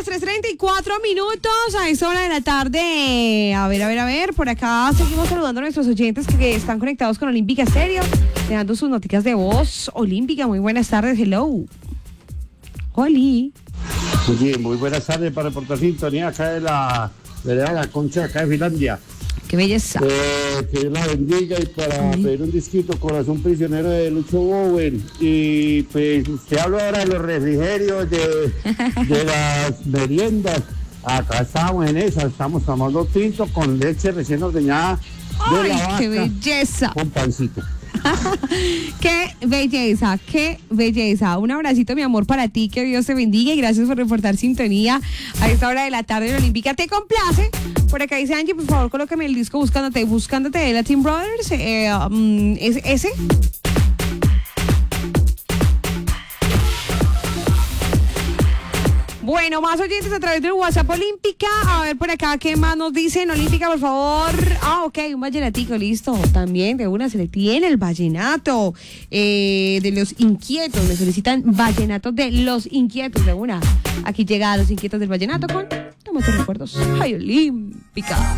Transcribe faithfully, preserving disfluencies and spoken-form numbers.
tres treinta y cuatro minutos a esa hora de la tarde. A ver, a ver, a ver. Por acá seguimos saludando a nuestros oyentes que, que están conectados con Olímpica Stereo, dejando sus noticas de voz. Olímpica, muy buenas tardes. Hello. Oli. Oye, muy buenas tardes para reportar sintonía acá de la vereda La Concha, acá de Finlandia. Qué belleza. Eh, que Dios la bendiga y para sí. pedir un disquito, Corazón Prisionero de Lucho Bowen. Y pues usted habla ahora de los refrigerios, de, de las meriendas. Acá estamos en esa, estamos tomando tinto con leche recién ordeñada de ¡ay, la vaca, qué belleza! Con pancito. Qué belleza, qué belleza. Un abracito, mi amor, para ti, que Dios te bendiga y gracias por reportar sintonía a esta hora de la tarde en Olímpica. ¿Te complace? Por acá dice Angie, por favor, colócame el disco Buscándote, Buscándote de Latin Brothers. Eh, um, ¿es ese? Bueno, más oyentes a través del WhatsApp Olímpica. A ver por acá, ¿qué más nos dicen? Olímpica, por favor. Ah, ok, un vallenatico, listo. También de una se le tiene el vallenato eh, de los inquietos. Me solicitan vallenatos de los inquietos de una. Aquí llega a los inquietos del vallenato con Tomate Recuerdos. ¡Ay, Olímpica!